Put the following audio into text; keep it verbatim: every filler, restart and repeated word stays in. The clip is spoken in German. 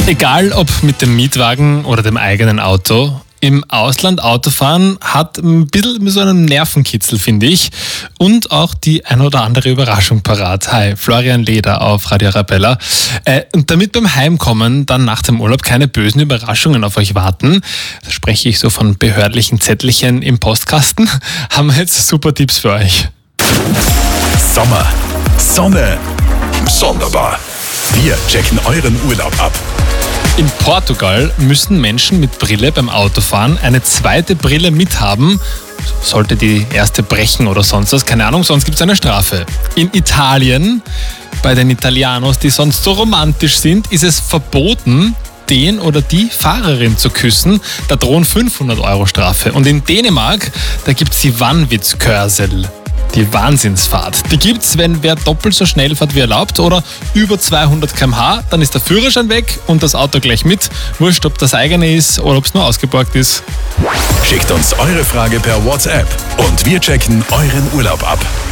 Egal ob mit dem Mietwagen oder dem eigenen Auto, im Ausland Autofahren hat ein bisschen so einen Nervenkitzel, finde ich. Und auch die ein oder andere Überraschung parat. Hi, Florian Leder auf Radio Arabella. Äh, und damit beim Heimkommen dann nach dem Urlaub keine bösen Überraschungen auf euch warten, da spreche ich so von behördlichen Zettelchen im Postkasten, haben wir jetzt super Tipps für euch. Sommer, Sonne, sonderbar. Wir checken euren Urlaub ab. In Portugal müssen Menschen mit Brille beim Autofahren eine zweite Brille mithaben. Sollte die erste brechen oder sonst was, keine Ahnung, sonst gibt es eine Strafe. In Italien, bei den Italianos, die sonst so romantisch sind, ist es verboten, den oder die Fahrerin zu küssen. Da drohen fünfhundert Euro Strafe. Und in Dänemark, da gibt es die Vanvidskørsel. Die Wahnsinnsfahrt. Die gibt's, wenn wer doppelt so schnell fährt wie erlaubt oder über zweihundert Kilometer pro Stunde, dann ist der Führerschein weg und das Auto gleich mit. Wurscht, ob das eigene ist oder ob es nur ausgeborgt ist. Schickt uns eure Frage per WhatsApp und wir checken euren Urlaub ab.